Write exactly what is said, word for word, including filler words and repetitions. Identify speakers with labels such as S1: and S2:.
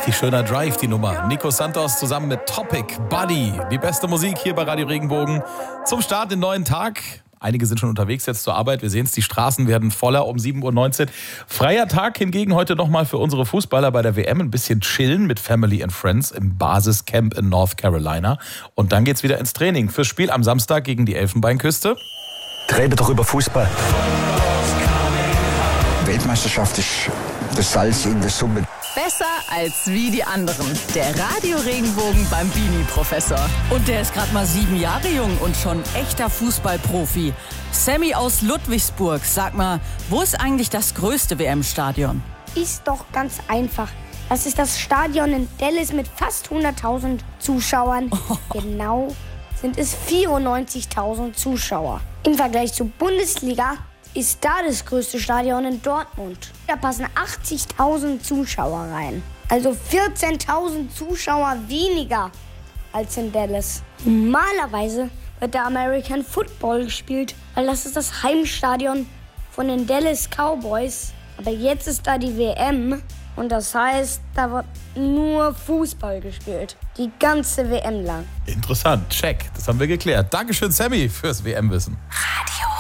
S1: Richtig schöner Drive, die Nummer. Nico Santos zusammen mit Topic, Buddy. Die beste Musik hier bei Radio Regenbogen. Zum Start den neuen Tag. Einige sind schon unterwegs jetzt zur Arbeit. Wir sehen es, die Straßen werden voller um sieben Uhr neunzehn. Freier Tag hingegen heute nochmal für unsere Fußballer bei der W M. Ein bisschen chillen mit Family and Friends im Basiscamp in North Carolina. Und dann geht's wieder ins Training fürs Spiel am Samstag gegen die Elfenbeinküste.
S2: Rede doch über Fußball. Weltmeisterschaft ist das Salz in der Suppe.
S3: Besser als wie die anderen. Der Radio-Regenbogen beim Bini-Professor.
S4: Und der ist gerade mal sieben Jahre jung und schon echter Fußballprofi. Sammy aus Ludwigsburg, sag mal, wo ist eigentlich das größte W M-Stadion?
S5: Ist doch ganz einfach. Das ist das Stadion in Dallas mit fast hunderttausend Zuschauern. Oh. Genau sind es vierundneunzigtausend Zuschauer. Im Vergleich zur Bundesliga ist da das größte Stadion in Dortmund. Da passen achtzigtausend Zuschauer rein. Also vierzehntausend Zuschauer weniger als in Dallas. Normalerweise wird der American Football gespielt, weil das ist das Heimstadion von den Dallas Cowboys. Aber jetzt ist da die W M und das heißt, da wird nur Fußball gespielt. Die ganze W M lang.
S1: Interessant, check. Das haben wir geklärt. Dankeschön, Sammy, fürs W M-Wissen.
S3: Radio